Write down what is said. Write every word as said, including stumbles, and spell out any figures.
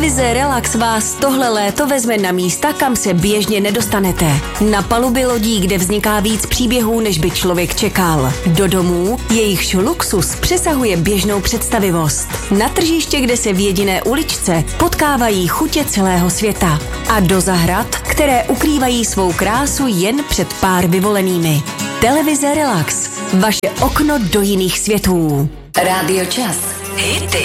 Televize Relax vás tohle léto vezme na místa, kam se běžně nedostanete. Na paluby lodí, kde vzniká víc příběhů, než by člověk čekal. Do domů, jejichž luxus přesahuje běžnou představivost. Na tržiště, kde se v jediné uličce potkávají chutě celého světa. A do zahrad, které ukrývají svou krásu jen před pár vyvolenými. Televize Relax. Vaše okno do jiných světů. Rádio Čas. Hity.